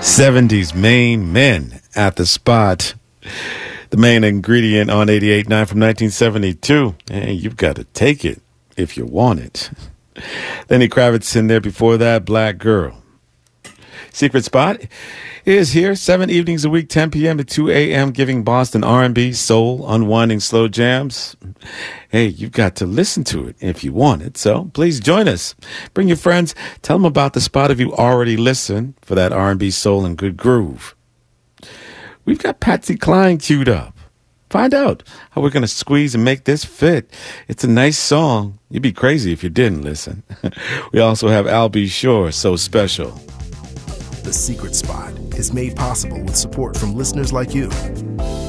70s main men at the spot. The main ingredient on 88.9 from 1972. And you've got to take it if you want it. Lenny Kravitz in there before that, Black Girl. Secret Spot is here 7 evenings a week, 10 p.m. to 2 a.m., giving Boston R&B, soul, unwinding slow jams. Hey, you've got to listen to it if you want it, so please join us. Bring your friends. Tell them about the spot if you already listen for that R&B, soul, and good groove. We've got Patsy Cline queued up. Find out how we're going to squeeze and make this fit. It's a nice song. You'd be crazy if you didn't listen. We also have Al B. Shore, So Special. The Secret Spot is made possible with support from listeners like you.